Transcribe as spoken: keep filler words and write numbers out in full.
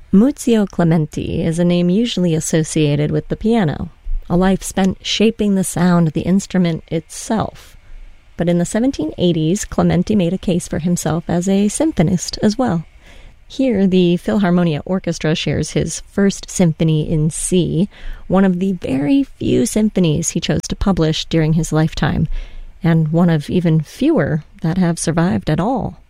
Muzio Clementi is a name usually associated with the piano, a life spent shaping the sound of the instrument itself. But in the seventeen eighties, Clementi made a case for himself as a symphonist as well. Here, the Philharmonia Orchestra shares his first symphony in C, one of the very few symphonies he chose to publish during his lifetime, and one of even fewer that have survived at all.